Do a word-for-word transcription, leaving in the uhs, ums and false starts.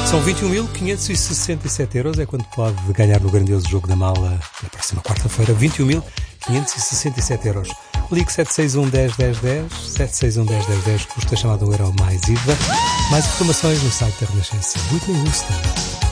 São vinte e um mil quinhentos e sessenta e sete euros, é quanto pode ganhar no grandioso jogo da mala na próxima quarta-feira. vinte e um mil quinhentos e sessenta e sete euros. Ligue sete seis um, dez, dez, dez, sete seis um, dez, dez, dez, custa chamada um euro mais I V A. Mais informações no site da Renascença. Whitney Houston.